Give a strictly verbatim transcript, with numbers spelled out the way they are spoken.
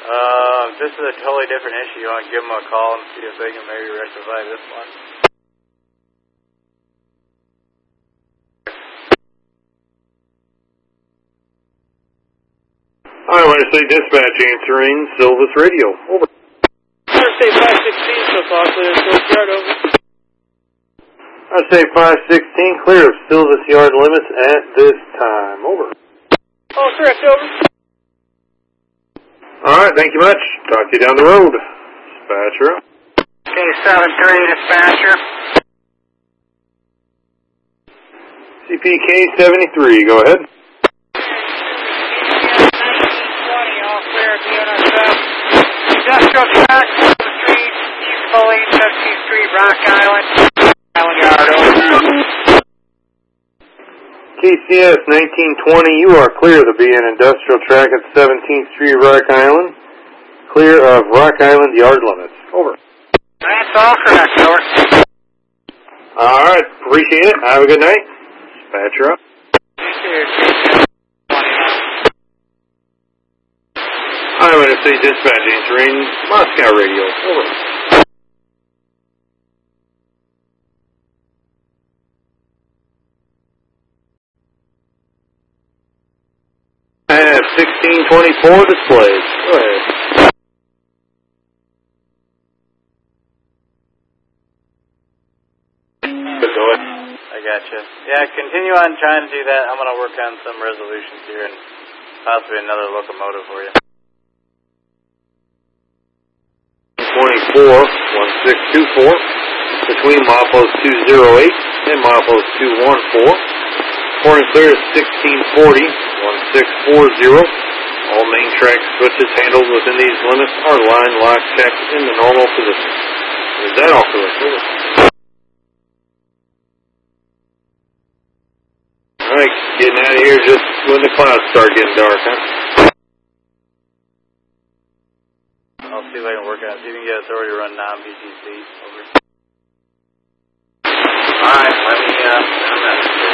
Uh, this is a totally different issue. You want to give them a call and see if they can maybe rectify this one? Interstate Dispatch answering Silvis Radio. Over. Interstate five sixteen, so far clear of Silvis Yard, over. Interstate five sixteen, clear of Silvis Yard limits at this time. Over. Oh, correct, over. Alright, thank you much. Talk to you down the road. Dispatcher up. K seven three, dispatcher. C P K seventy-three, go ahead. Industrial track, Street, East Bowling, seventeenth Street, Rock Island, Island Yard, over. K C S nineteen twenty, you are clear of the B N Industrial Track at seventeenth Street, Rock Island. Clear of Rock Island yard limits. Over. That's all correct, over. Alright, appreciate it. Have a good night. Dispatcher up. I'm going to say dispatch answering Moscow Radio. Over. I have sixteen twenty-four displays. Go ahead. Go ahead. I gotcha. Yeah, continue on trying to do that. I'm going to work on some resolutions here and possibly another locomotive for you. twenty-four, one six two four, between Maples two oh eight and Maples two one four. Pouring clear is sixteen forty, one six four zero. All main track switches handled within these limits are line lock checked in the normal position. Is that all correct? Alright, getting out of here just when the clouds start getting dark, huh? I'll see if I can work on it. See if you can get authority to run non-B T C. Over. Alright, let me, uh, I'm not